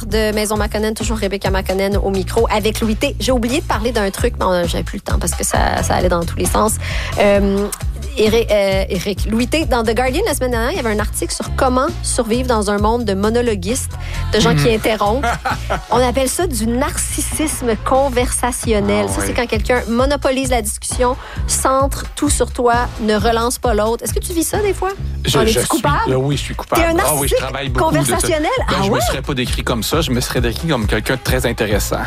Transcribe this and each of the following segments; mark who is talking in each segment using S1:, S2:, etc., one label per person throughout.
S1: de Maison Makonnen, toujours Rebecca Makonnen au micro avec Louis T. J'ai oublié de parler d'un truc, mais j'avais plus le temps parce que ça allait dans tous les sens. Éric, Louis T, dans The Guardian la semaine dernière, il y avait un article sur comment survivre dans un monde de monologuistes, de gens qui interrompent. On appelle ça du narcissisme conversationnel. Ça, c'est quand quelqu'un monopolise la discussion, centre tout sur toi, ne relance pas l'autre. Est-ce que tu vis ça des fois? Es-tu coupable?
S2: Oui, je suis coupable.
S1: T'es un narcissique
S2: je travaille beaucoup
S1: conversationnel?
S2: De ça. Je me serais pas décrit comme ça. Je me serais décrit comme quelqu'un de très intéressant.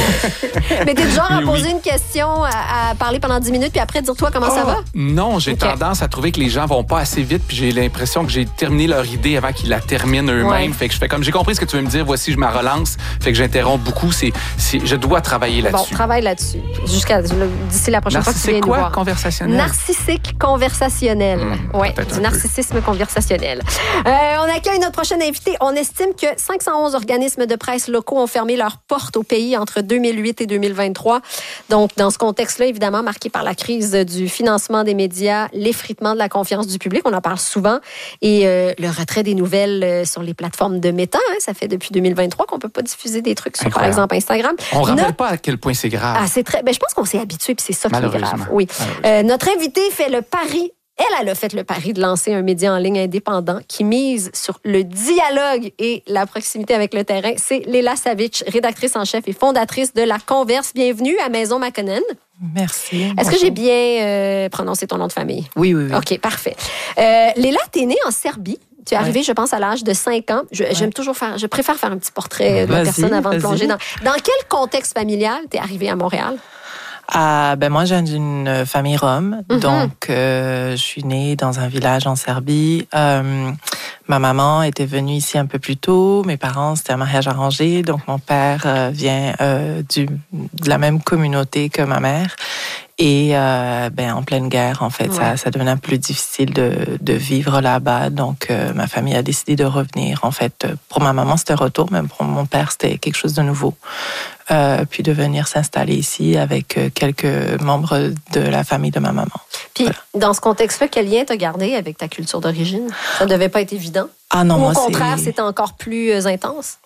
S1: Mais t'es du genre à poser une question, à parler pendant 10 minutes, puis après dire toi comment ça va?
S2: Non, j'ai tendance à trouver que les gens vont pas assez vite, puis j'ai l'impression que j'ai terminé leur idée avant qu'ils la terminent eux-mêmes. Ouais. Fait que je fais comme j'ai compris ce que tu veux me dire, voici je me relance. Fait que j'interromps beaucoup. Je dois travailler là-dessus.
S1: Bon, travaille là-dessus. D'ici la prochaine fois que tu viens nous voir.
S2: Conversationnel?
S1: Narcissique conversationnel. Oui, du narcissisme conversationnel. On accueille notre prochaine invitée. On estime que 511 organismes de presse locaux ont fermé leurs portes au pays entre 2008 et 2023. Donc, dans ce contexte-là, évidemment, marqué par la crise du financement des médias, l'effritement de la confiance du public, on en parle souvent, et le retrait des nouvelles sur les plateformes de Meta. Ça fait depuis 2023 qu'on ne peut pas diffuser des trucs sur, par exemple, Instagram.
S2: On ne rappelle pas à quel point c'est grave.
S1: C'est très... je pense qu'on s'est habitué, puis c'est ça qui est grave. Oui. Notre invitée fait le pari. Elle a fait le pari de lancer un média en ligne indépendant qui mise sur le dialogue et la proximité avec le terrain. C'est Léla Savitch, rédactrice en chef et fondatrice de La Converse. Bienvenue à Maison Makonnen.
S3: Merci.
S1: Est-ce que j'ai bien prononcé ton nom de famille?
S3: Oui.
S1: OK, parfait. Léla, t'es née en Serbie. Tu es arrivée, je pense, à l'âge de 5 ans. Je préfère faire un petit portrait de la personne avant de plonger dans quel contexte familial t'es arrivée à Montréal?
S3: Moi, je viens d'une famille rom, donc je suis née dans un village en Serbie. Ma maman était venue ici un peu plus tôt. Mes parents, c'était un mariage arrangé, donc mon père vient de la même communauté que ma mère. Et en pleine guerre, en fait, ça devenait plus difficile de vivre là-bas. Donc, ma famille a décidé de revenir. En fait, pour ma maman, c'était un retour, mais pour mon père, c'était quelque chose de nouveau. Puis de venir s'installer ici avec quelques membres de la famille de ma maman.
S1: Puis, dans ce contexte-là, quel lien t'as gardé avec ta culture d'origine? Ça ne devait pas être évident?
S3: Ah non,
S1: ou au contraire, c'était encore plus intense?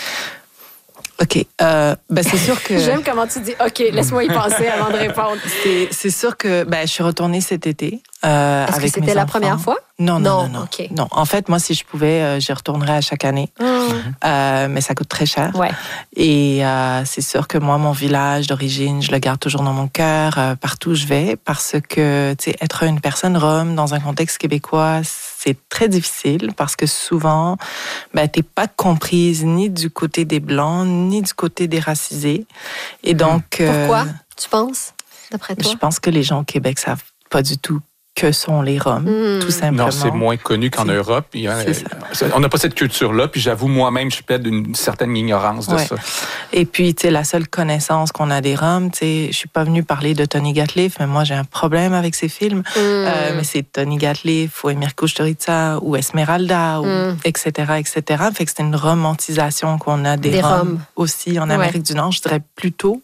S3: OK. C'est sûr que...
S1: J'aime comment tu dis « OK, laisse-moi y penser avant de répondre ».
S3: C'est sûr que je suis retournée cet été
S1: Est-ce que c'était la première fois?
S3: Non.
S1: Okay.
S3: Non. En fait, moi, si je pouvais, j'y retournerais à chaque année. Mais ça coûte très cher.
S1: Ouais.
S3: Et c'est sûr que moi, mon village d'origine, je le garde toujours dans mon cœur, partout où je vais, parce que, tu sais, être une personne rom dans un contexte québécois, c'est très difficile parce que souvent, t'es pas comprise ni du côté des Blancs, ni du côté des racisés. Et donc...
S1: Pourquoi, tu penses, d'après toi?
S3: Je pense que les gens au Québec savent pas du tout que sont les Roms, tout simplement.
S2: Non, c'est moins connu qu'en Europe. On n'a pas cette culture-là, puis j'avoue, moi-même, je plaide d'une certaine ignorance de ça.
S3: Et puis, tu sais, la seule connaissance qu'on a des Roms, tu sais, je suis pas venue parler de Tony Gatliff, mais moi, j'ai un problème avec ses films. Mais c'est Tony Gatliff, ou Emir Kusturica, ou Esmeralda, etc. Fait que c'est une romantisation qu'on a des Roms aussi en Amérique du Nord, je dirais plutôt.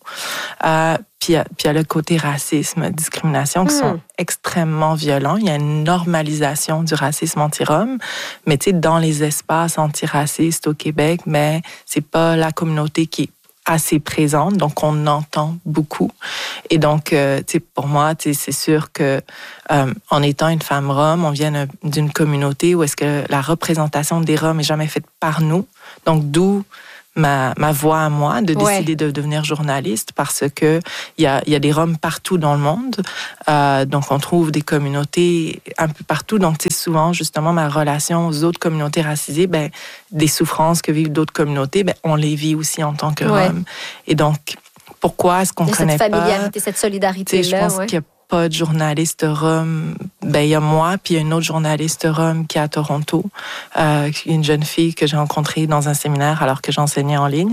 S3: Puis il y a le côté racisme, discrimination qui sont extrêmement violents. Il y a une normalisation du racisme anti-rom, mais tu sais, dans les espaces antiracistes au Québec, mais c'est pas la communauté qui est assez présente, donc on entend beaucoup. Et donc, tu sais, pour moi, tu sais, c'est sûr que en étant une femme rom, on vient d'une communauté où est-ce que la représentation des Roms est jamais faite par nous. Donc, d'où ma voix à moi de décider de devenir journaliste parce que il y a des Roms partout dans le monde. Donc, on trouve des communautés un peu partout. Donc, tu sais, souvent, justement, ma relation aux autres communautés racisées, des souffrances que vivent d'autres communautés, on les vit aussi en tant que Roms. Et donc, pourquoi est-ce qu'on ne connaît pas...
S1: Cette familiarité, cette solidarité-là,
S3: je pense qu'il y a pas de journaliste rom. Il y a moi, puis il y a une autre journaliste rom qui est à Toronto, une jeune fille que j'ai rencontrée dans un séminaire alors que j'enseignais en ligne,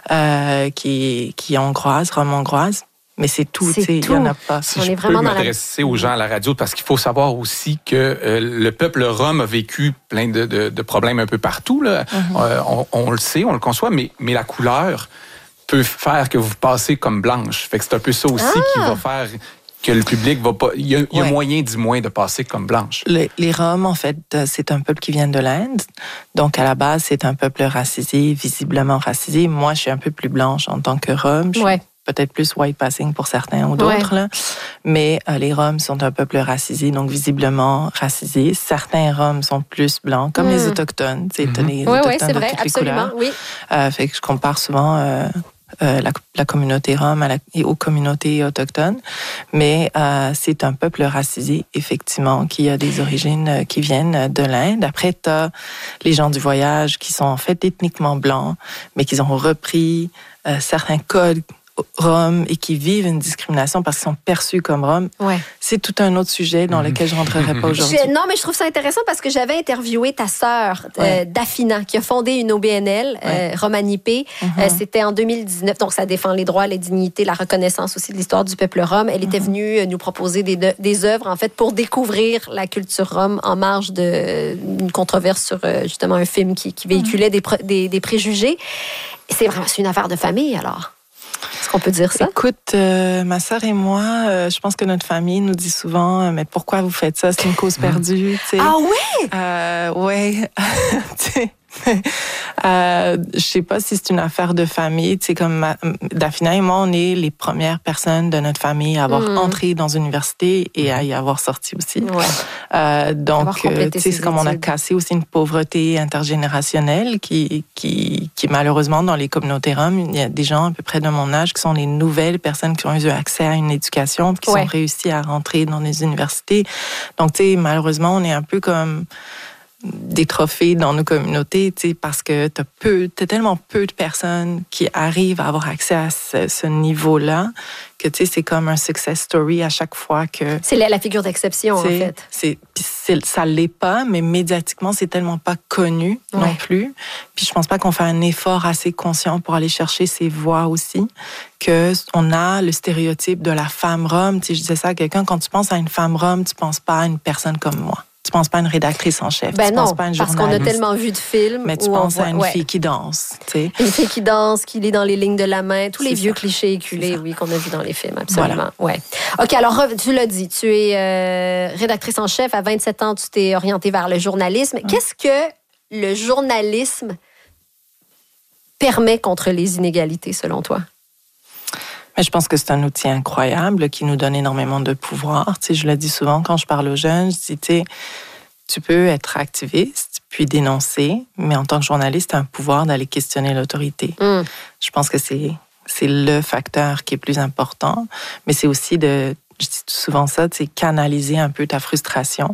S3: qui est hongroise, rom-hongroise. Mais c'est tout, tu sais, il n'y en a pas.
S2: Si je peux m'adresser aux gens à la radio, parce qu'il faut savoir aussi que le peuple rom a vécu plein de problèmes un peu partout. Là. On le sait, on le conçoit, mais la couleur peut faire que vous passez comme blanche. Fait que c'est un peu ça aussi qui va faire que le public va pas... Il y a moyen, du moins, de passer comme blanche.
S3: Les Roms, en fait, c'est un peuple qui vient de l'Inde. Donc, à la base, c'est un peuple racisé, visiblement racisé. Moi, je suis un peu plus blanche en tant que Rom. Je suis peut-être plus white passing pour certains ou d'autres. Là. Mais les Roms sont un peuple racisé, donc visiblement racisé. Certains Roms sont plus blancs, comme les Autochtones. Les Autochtones
S1: c'est vrai, absolument. Oui.
S3: Fait que je compare souvent... la communauté Rom aux communautés autochtones, mais c'est un peuple racisé, effectivement, qui a des origines qui viennent de l'Inde. Après, tu as les gens du voyage qui sont en fait ethniquement blancs, mais qui ont repris certains codes Roms et qui vivent une discrimination parce qu'ils sont perçus comme Roms. C'est tout un autre sujet dans lequel je ne rentrerai pas aujourd'hui.
S1: Non, mais je trouve ça intéressant parce que j'avais interviewé ta sœur, Dafina, qui a fondé une OBNL, Romanipé. C'était en 2019, donc ça défend les droits, les dignités, la reconnaissance aussi de l'histoire du peuple Rom. Elle était venue nous proposer des œuvres, en fait, pour découvrir la culture Rom en marge d'une controverse sur, justement, un film qui véhiculait des préjugés. C'est une affaire de famille, alors. Est-ce qu'on peut dire ça?
S3: Écoute, ma sœur et moi, je pense que notre famille nous dit souvent, mais pourquoi vous faites ça? C'est une cause perdue. T'sais.
S1: Ah oui?
S3: Oui. Je sais pas si c'est une affaire de famille. Tu sais, comme Dafina et moi, on est les premières personnes de notre famille à avoir entré dans une université et à y avoir sorti aussi. Donc, tu sais, c'est comme on a cassé aussi une pauvreté intergénérationnelle qui malheureusement, dans les communautés roms, il y a des gens à peu près de mon âge qui sont les nouvelles personnes qui ont eu accès à une éducation, qui ont réussi à rentrer dans les universités. Donc, tu sais, malheureusement, on est un peu comme des trophées dans nos communautés, tu sais, parce que t'as tellement peu de personnes qui arrivent à avoir accès à ce niveau-là que, tu sais, c'est comme un success story à chaque fois que...
S1: C'est la figure d'exception, en fait.
S3: Ça l'est pas, mais médiatiquement, c'est tellement pas connu non plus. Puis je pense pas qu'on fait un effort assez conscient pour aller chercher ces voix aussi, que on a le stéréotype de la femme rom. Tu sais, je disais ça à quelqu'un, quand tu penses à une femme rom, tu penses pas à une personne comme moi. Tu penses pas à une rédactrice en chef.
S1: Ben
S3: tu
S1: non,
S3: penses pas à une
S1: parce qu'on a tellement vu de films.
S3: Mais tu penses à une fille qui danse. Tu sais.
S1: Une fille qui danse, qui lit dans les lignes de la main, tous les vieux clichés éculés, qu'on a vus dans les films, absolument. Voilà. Ouais. OK, alors tu l'as dit, tu es rédactrice en chef. À 27 ans, tu t'es orientée vers le journalisme. Qu'est-ce que le journalisme permet contre les inégalités, selon toi?
S3: Mais je pense que c'est un outil incroyable qui nous donne énormément de pouvoir. Tu sais, je le dis souvent quand je parle aux jeunes, je dis, tu sais, tu peux être activiste puis dénoncer, mais en tant que journaliste, tu as un pouvoir d'aller questionner l'autorité. Je pense que c'est le facteur qui est plus important, mais c'est aussi je dis souvent ça, c'est canaliser un peu ta frustration.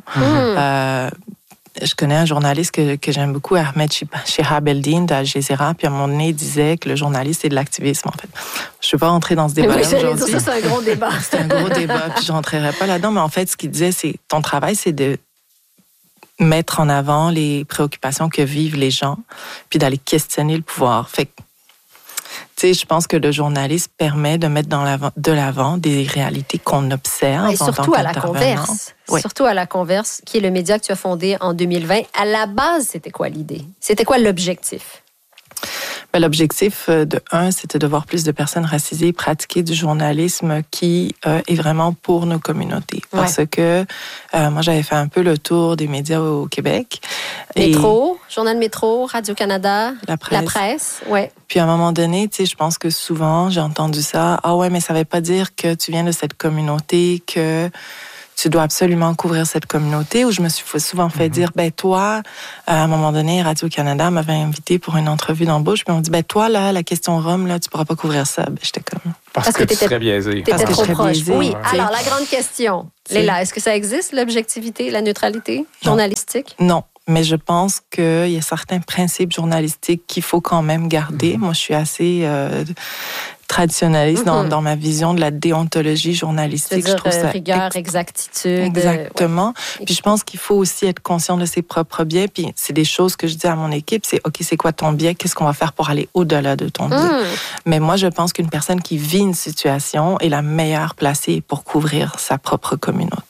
S3: Je connais un journaliste que j'aime beaucoup, Ahmed Shihab Eldin d'Al Jazeera, puis à un moment donné, il disait que le journaliste, c'est de l'activisme, en fait. Je ne vais pas rentrer dans ce débat-là aujourd'hui.
S1: Ça, c'est un gros débat.
S3: C'est un gros débat, puis je ne rentrerai pas là-dedans, mais en fait, ce qu'il disait, c'est ton travail, c'est de mettre en avant les préoccupations que vivent les gens, puis d'aller questionner le pouvoir. Fait que, tu sais, je pense que le journaliste permet de mettre de l'avant des réalités qu'on observe en tant qu'intervenant.
S1: Surtout à La Converse, qui est le média que tu as fondé en 2020. À la base, c'était quoi l'idée? C'était quoi l'objectif?
S3: L'objectif, c'était de voir plus de personnes racisées pratiquer du journalisme qui est vraiment pour nos communautés. Parce que moi, j'avais fait un peu le tour des médias au Québec.
S1: Métro, Journal Métro, Radio-Canada, la presse.
S3: Puis à un moment donné, tu sais, je pense que souvent, j'ai entendu ça. Ah ouais, mais ça ne veut pas dire que tu viens de cette communauté, que tu dois absolument couvrir cette communauté. Ou je me suis souvent fait dire, ben toi, à un moment donné, Radio-Canada m'avait invité pour une entrevue d'embauche, puis on me dit, ben toi, là, la question Rome, là, tu pourras pas couvrir ça. Ben j'étais comme...
S2: Parce que tu serais biaisé.
S1: T'étais trop proche. Oui, alors la grande question, Léla, est-ce que ça existe, l'objectivité, la neutralité journalistique?
S3: Non. Mais je pense qu'il y a certains principes journalistiques qu'il faut quand même garder. Moi, je suis assez traditionnaliste dans ma vision de la déontologie journalistique.
S1: C'est-à-dire, je trouve ça rigueur, exactitude.
S3: Exactement. Puis je pense qu'il faut aussi être conscient de ses propres biais. Puis c'est des choses que je dis à mon équipe, c'est OK, c'est quoi ton biais? Qu'est-ce qu'on va faire pour aller au-delà de ton biais? Mais moi, je pense qu'une personne qui vit une situation est la meilleure placée pour couvrir sa propre communauté.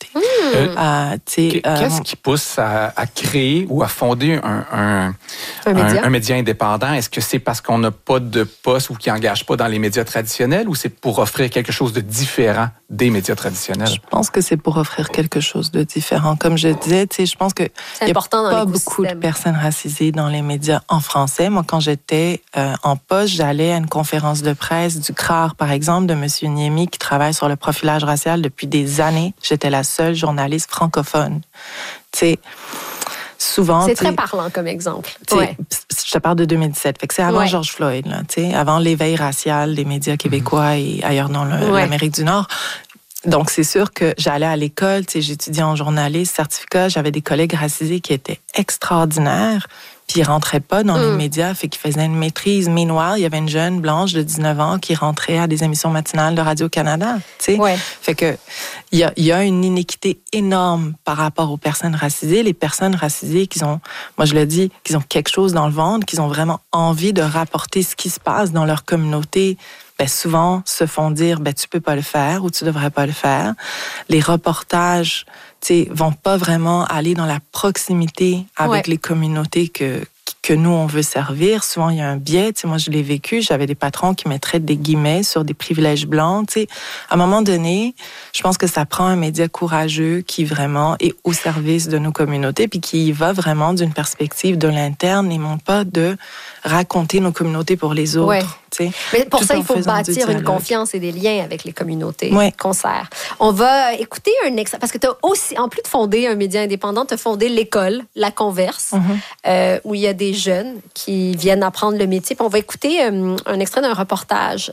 S2: Qu'est-ce qui pousse à créer ou à fonder un média indépendant? Est-ce que c'est parce qu'on n'a pas de poste ou qui n'engage pas dans les médias traditionnels, ou c'est pour offrir quelque chose de différent des médias traditionnels?
S3: Je pense que c'est pour offrir quelque chose de différent. Comme je disais, je pense qu'il n'y a pas beaucoup de personnes racisées dans les médias en français. Moi, quand j'étais en poste, j'allais à une conférence de presse du CRAR, par exemple, de M. Niemi, qui travaille sur le profilage racial depuis des années. J'étais la seule journaliste francophone. Souvent,
S1: c'est très parlant comme exemple.
S3: Je te parle de 2017. Fait que c'est avant George Floyd, là, avant l'éveil racial des médias québécois et ailleurs dans l'Amérique du Nord. Donc, c'est sûr que j'allais à l'école, j'étudiais en journalisme, certificat, j'avais des collègues racisés qui étaient extraordinaires, puis ils rentraient pas dans les médias, fait qu'ils faisaient une maîtrise. Meanwhile, il y avait une jeune blanche de 19 ans qui rentrait à des émissions matinales de Radio-Canada, Fait que il y a une inéquité énorme par rapport aux personnes racisées. Les personnes racisées moi je le dis, qu'ils ont quelque chose dans le ventre, qu'ils ont vraiment envie de rapporter ce qui se passe dans leur communauté, souvent se font dire, tu peux pas le faire ou tu devrais pas le faire. Les reportages, vont pas vraiment aller dans la proximité avec les communautés que nous, on veut servir. Souvent, il y a un biais. Moi, je l'ai vécu. J'avais des patrons qui mettraient des guillemets sur des privilèges blancs. À un moment donné, je pense que ça prend un média courageux qui vraiment est au service de nos communautés puis qui va vraiment d'une perspective de l'interne et non pas de raconter nos communautés pour les autres. Ouais.
S1: Mais pour ça, il faut bâtir une confiance et des liens avec les communautés qu'on sert. On va écouter un extrait, parce que tu as aussi, en plus de fonder un média indépendant, tu as fondé l'école, La Converse, où il y a des jeunes qui viennent apprendre le métier. Puis on va écouter un extrait d'un reportage.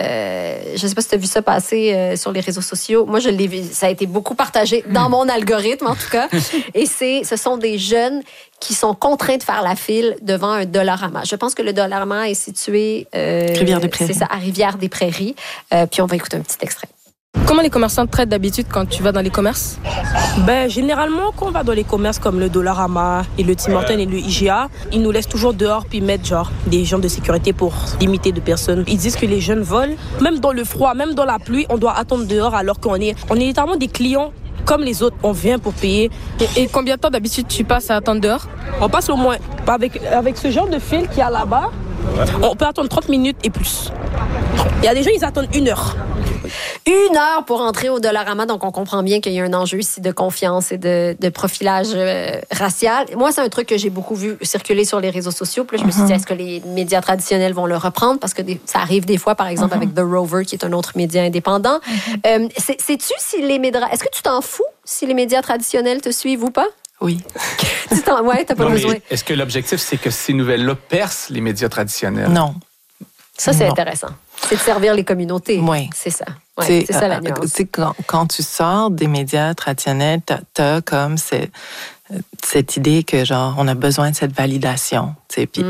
S1: Je ne sais pas si tu as vu ça passer sur les réseaux sociaux. Moi, je l'ai vu. Ça a été beaucoup partagé dans mon algorithme, en tout cas. Et ce sont des jeunes qui sont contraints de faire la file devant un Dollarama. Je pense que le Dollarama est situé
S3: Rivière-des-Prairies.
S1: C'est ça, à Rivière-des-Prairies. Puis on va écouter un petit extrait.
S4: Comment les commerçants te traitent d'habitude quand tu vas dans les commerces? Généralement, quand on va dans les commerces comme le Dollarama et le Tim Hortons et le IGA, ils nous laissent toujours dehors puis mettent des gens de sécurité pour limiter de personnes. Ils disent que les jeunes volent. Même dans le froid, même dans la pluie, on doit attendre dehors alors qu'on est littéralement des clients comme les autres. On vient pour payer.
S5: Et combien de temps d'habitude tu passes à attendre dehors?
S4: On passe au moins, avec ce genre de fil qu'il y a là-bas, on peut attendre 30 minutes et plus. Il y a des gens, ils attendent 1 heure.
S1: 1 heure pour entrer au Dollarama, donc on comprend bien qu'il y a un enjeu ici de confiance et de profilage racial. Moi, c'est un truc que j'ai beaucoup vu circuler sur les réseaux sociaux. Puis là, je me suis dit, est-ce que les médias traditionnels vont le reprendre? Parce que ça arrive des fois, par exemple, avec The Rover, qui est un autre média indépendant. Sais-tu si les médias... Est-ce que tu t'en fous si les médias traditionnels te suivent ou pas?
S3: Oui.
S1: T'as pas besoin.
S2: Est-ce que l'objectif, c'est que ces nouvelles-là percent les médias traditionnels?
S3: Non.
S1: Ça, c'est intéressant. C'est de servir les communautés.
S3: Oui.
S1: C'est ça. Ouais, c'est ça la nuance.
S3: Quand tu sors des médias traditionnels, t'as comme cette idée que, on a besoin de cette validation. Puis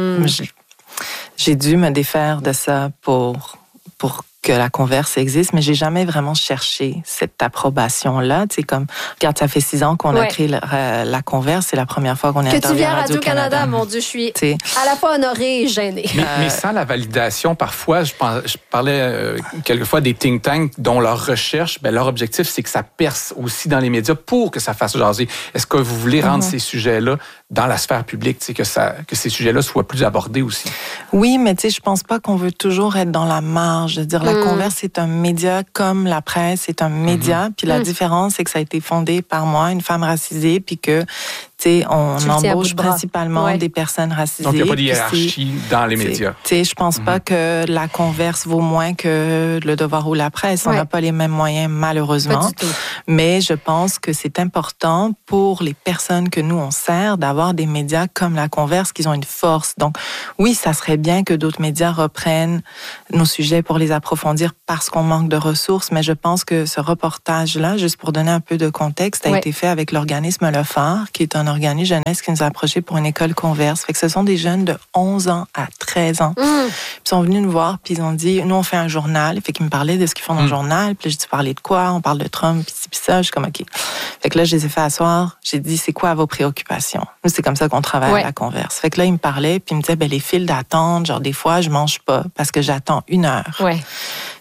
S3: j'ai dû me défaire de ça pour que la Converse existe, mais j'ai jamais vraiment cherché cette approbation-là. Comme, regarde, ça fait 6 ans qu'on a créé la Converse, c'est la première fois qu'on est interviewé à
S1: Radio-Canada. Mon Dieu, je suis à la fois honorée et gênée.
S2: Mais sans la validation, parfois, je parlais quelquefois des think tanks dont leur recherche, leur objectif, c'est que ça perce aussi dans les médias pour que ça fasse jaser. Est-ce que vous voulez rendre ces sujets-là dans la sphère publique, que ces sujets-là soient plus abordés aussi?
S3: Oui, mais je pense pas qu'on veut toujours être dans la marge. Je veux dire, la Converse, c'est un média comme la presse, c'est un média. Puis la différence, c'est que ça a été fondé par moi, une femme racisée, puis que on embauche principalement des personnes racisées.
S2: Donc, il n'y a pas de hiérarchie dans les médias.
S3: Je pense pas que la Converse vaut moins que le Devoir ou la presse. On n'a pas les mêmes moyens, malheureusement.
S1: Pas du tout.
S3: Mais je pense que c'est important pour les personnes que nous, on sert, d'avoir des médias comme la Converse, qui ont une force. Donc, oui, ça serait bien que d'autres médias reprennent nos sujets pour les approfondir parce qu'on manque de ressources. Mais je pense que ce reportage-là, juste pour donner un peu de contexte, a été fait avec l'organisme Le Phare, qui est un organisme jeunesse qui nous a approchés pour une école Converse. Fait que ce sont des jeunes de 11 ans à 13 ans. Ils sont venus nous voir, puis ils ont dit, nous, on fait un journal. Fait qu'ils me parlaient de ce qu'ils font dans le journal. Puis là, j'ai dit, parler de quoi? On parle de Trump, puis ça. Je suis comme, OK. Fait que là, je les ai fait asseoir. J'ai dit, c'est quoi vos préoccupations? Nous, c'est comme ça qu'on travaille à la Converse. Fait que là, ils me parlaient, puis ils me disaient, les files d'attente, des fois, je mange pas parce que j'attends 1 heure.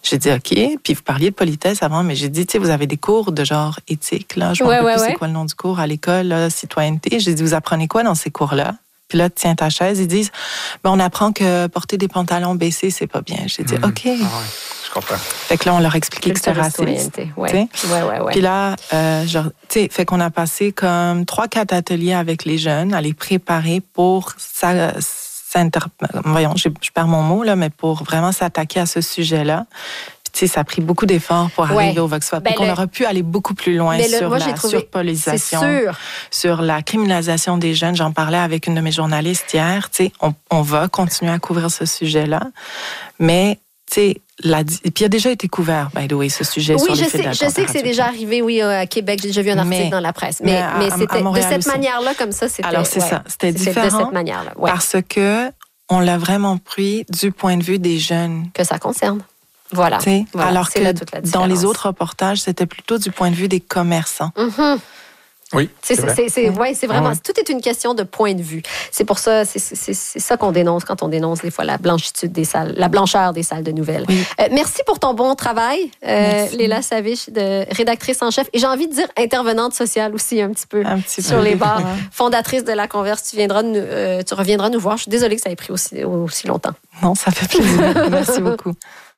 S3: J'ai dit, OK. Puis vous parliez de politesse avant, mais j'ai dit, tu sais, vous avez des cours de genre éthique, là. Je me rappelle plus c'est quoi le nom du cours à l'école, là, citoyenneté. J'ai dit, vous apprenez quoi dans ces cours-là? Puis là, tiens ta chaise, ils disent, on apprend que porter des pantalons baissés, c'est pas bien. J'ai dit, OK.
S2: Je comprends.
S3: Fait que là, on leur expliquait que c'était raciste.
S1: Ouais.
S3: Puis là, fait qu'on a passé comme 3-4 ateliers avec les jeunes à les préparer pour voyons, je perds mon mot, là, mais pour vraiment s'attaquer à ce sujet-là. Puis, ça a pris beaucoup d'efforts pour arriver au Vox Pop. On aurait pu aller beaucoup plus loin sur la surpolarisation, sur la criminalisation des jeunes. J'en parlais avec une de mes journalistes hier. On va continuer à couvrir ce sujet-là, mais puis il a déjà été couvert, by the way, ce sujet sur les faits de la
S1: je sais que c'est déjà arrivé, à Québec. J'ai déjà vu un article dans la presse. Mais c'était de cette manière-là, comme ça, c'était...
S3: Alors, c'est ça. C'était différent de cette manière-là. Parce que on l'a vraiment pris du point de vue des jeunes.
S1: Que ça concerne. Voilà.
S3: Alors que dans les autres reportages, c'était plutôt du point de vue des commerçants.
S1: Mm-hmm.
S2: Oui.
S1: C'est vraiment. Tout est une question de point de vue. C'est pour ça, c'est ça qu'on dénonce quand on dénonce des fois la blanchitude des salles, la blancheur des salles de nouvelles. Oui. Merci pour ton bon travail, Léla Savich, rédactrice en chef. Et j'ai envie de dire intervenante sociale aussi un petit peu sur les bars. Fondatrice de La Converse. Tu reviendras nous voir. Je suis désolée que ça ait pris aussi longtemps.
S3: Non, ça fait plaisir. Merci beaucoup.